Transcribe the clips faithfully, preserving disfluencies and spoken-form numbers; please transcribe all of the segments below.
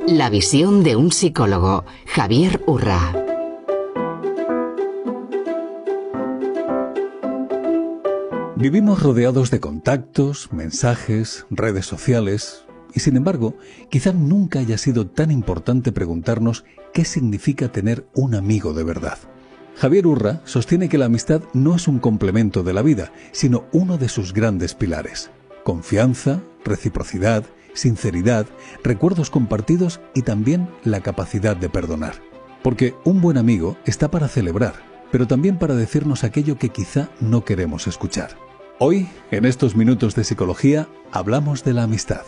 La visión de un psicólogo, Javier Urra. Vivimos rodeados de contactos, mensajes, redes sociales, y sin embargo, quizá nunca haya sido tan importante preguntarnos qué significa tener un amigo de verdad. Javier Urra sostiene que la amistad no es un complemento de la vida, sino uno de sus grandes pilares. Confianza, reciprocidad, sinceridad, recuerdos compartidos y también la capacidad de perdonar. Porque un buen amigo está para celebrar, pero también para decirnos aquello que quizá no queremos escuchar. Hoy, en estos minutos de psicología, hablamos de la amistad.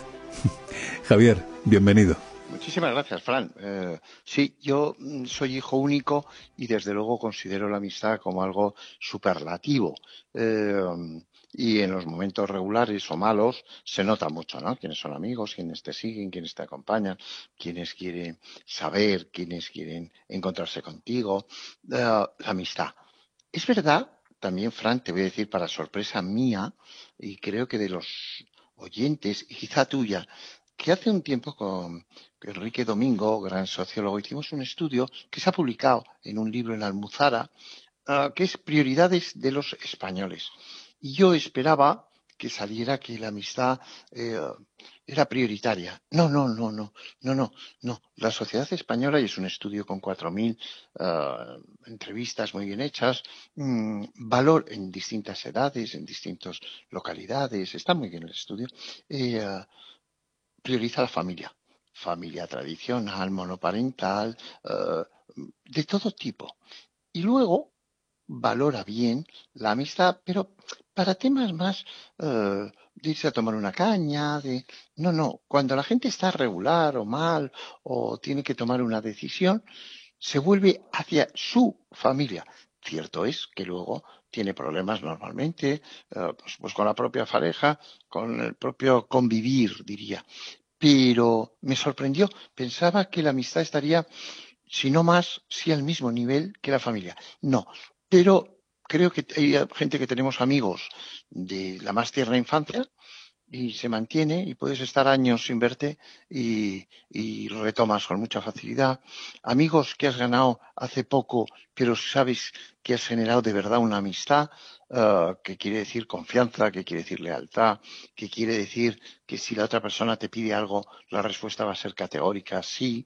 Javier, bienvenido. Muchísimas gracias, Fran. Eh, sí, yo soy hijo único y desde luego considero la amistad como algo superlativo. Eh, y en los momentos regulares o malos se nota mucho, ¿no? Quiénes son amigos, quiénes te siguen, quiénes te acompañan, quiénes quieren saber, quiénes quieren encontrarse contigo. Eh, la amistad. Es verdad, también, Fran, te voy a decir para sorpresa mía y creo que de los oyentes y quizá tuya, que hace un tiempo con Enrique Domingo, gran sociólogo, hicimos un estudio que se ha publicado en un libro en Almuzara, uh, que es Prioridades de los españoles. Y yo esperaba que saliera que la amistad eh, era prioritaria. No, no, no, no, no, no, no. La sociedad española, y es un estudio con cuatro mil uh, entrevistas muy bien hechas, mmm, valor en distintas edades, en distintas localidades, está muy bien el estudio, eh, uh, prioriza la familia. Familia tradicional, monoparental, uh, de todo tipo. Y luego valora bien la amistad, pero para temas más uh, de irse a tomar una caña, de... No, no, cuando la gente está regular o mal o tiene que tomar una decisión, se vuelve hacia su familia. Cierto es que luego tiene problemas normalmente, uh, pues, pues con la propia pareja, con el propio convivir, diría. Pero me sorprendió, pensaba que la amistad estaría, si no más, sí al mismo nivel que la familia. No, pero creo que hay gente que tenemos amigos de la más tierna infancia y se mantiene y puedes estar años sin verte y, y retomas con mucha facilidad. Amigos que has ganado hace poco, pero sabes que has generado de verdad una amistad, uh, que quiere decir confianza, que quiere decir lealtad, que quiere decir que si la otra persona te pide algo, la respuesta va a ser categórica, sí.